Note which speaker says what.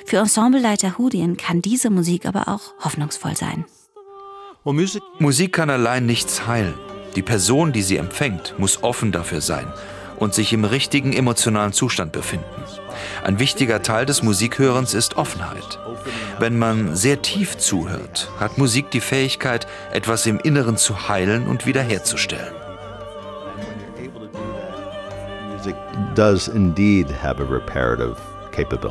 Speaker 1: Für Ensembleleiter Hudien kann diese Musik aber auch hoffnungsvoll sein.
Speaker 2: Musik kann allein nichts heilen. Die Person, die sie empfängt, muss offen dafür sein und sich im richtigen emotionalen Zustand befinden. Ein wichtiger Teil des Musikhörens ist Offenheit. Wenn man sehr tief zuhört, hat Musik die Fähigkeit, etwas im Inneren zu heilen und wiederherzustellen.
Speaker 3: Music does indeed have a reparative capability.